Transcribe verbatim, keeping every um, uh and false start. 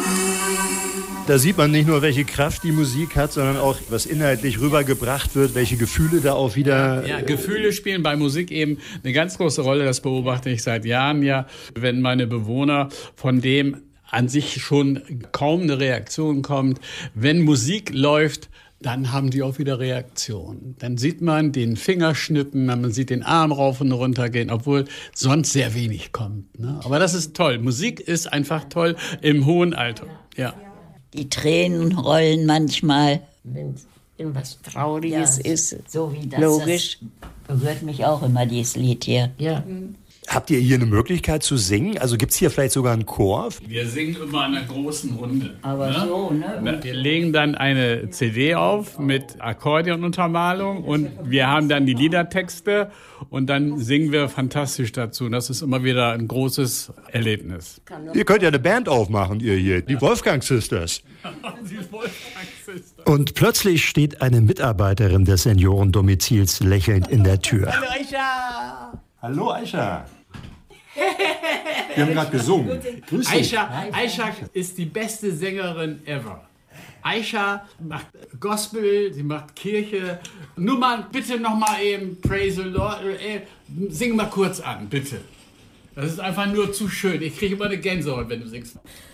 Da sieht man nicht nur, welche Kraft die Musik hat, sondern auch, was inhaltlich rübergebracht wird, welche Gefühle da auch wieder... Ja, Gefühle spielen bei Musik eben eine ganz große Rolle. Das beobachte ich seit Jahren ja, wenn meine Bewohner, von dem an sich schon kaum eine Reaktion kommt, wenn Musik läuft, dann haben die auch wieder Reaktionen. Dann sieht man den Fingerschnippen, man sieht den Arm rauf und runter gehen, obwohl sonst sehr wenig kommt. Ne? Aber das ist toll. Musik ist einfach toll im hohen Alter. Ja. Die Tränen rollen manchmal. Wenn irgendwas Trauriges ja, ist, so wie das. Logisch. Das berührt mich auch immer, dieses Lied hier. Ja. Habt ihr hier eine Möglichkeit zu singen? Also gibt es hier vielleicht sogar einen Chor? Wir singen immer in einer großen Runde. Aber ne? so, ne? Wir legen dann eine C D auf mit Akkordeonuntermalung und wir haben dann die Liedertexte und dann singen wir fantastisch dazu. Das ist immer wieder ein großes Erlebnis. Ihr könnt ja eine Band aufmachen, ihr hier, die Wolfgang Sisters. Die Wolfgang Sisters. Und plötzlich steht eine Mitarbeiterin des Seniorendomizils lächelnd in der Tür. Hallo Aisha! Hallo Aisha! Wir haben gerade gesungen. Grüß dich. Aisha, Aisha ist die beste Sängerin ever. Aisha macht Gospel, sie macht Kirche. Nur mal, bitte noch mal eben Praise the Lord. Äh, sing mal kurz an, bitte. Das ist einfach nur zu schön. Ich kriege immer eine Gänsehaut, wenn du singst.